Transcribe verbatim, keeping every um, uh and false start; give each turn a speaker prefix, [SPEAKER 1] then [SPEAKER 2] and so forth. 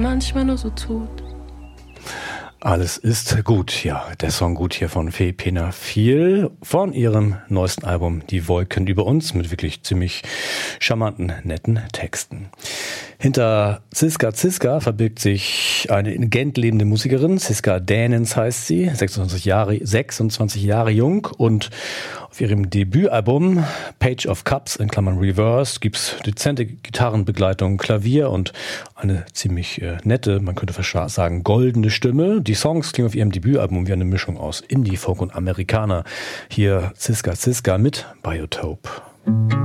[SPEAKER 1] manchmal nur so tut.
[SPEAKER 2] Alles ist gut, ja, der Song gut hier von Fee Penafil von ihrem neuesten Album Die Wolken über uns mit wirklich ziemlich charmanten, netten Texten. Hinter Ziska Ziska verbirgt sich eine in Gent lebende Musikerin, Ziska Dänens heißt sie, sechsundzwanzig Jahre, sechsundzwanzig Jahre jung, und auf ihrem Debütalbum Page of Cups in Klammern Reversed gibt's dezente Gitarrenbegleitung, Klavier und eine ziemlich äh, nette, man könnte fast sagen, goldene Stimme. Die Songs klingen auf ihrem Debütalbum wie eine Mischung aus Indie, Folk und Amerikaner. Hier Ziska Ziska mit Biotope.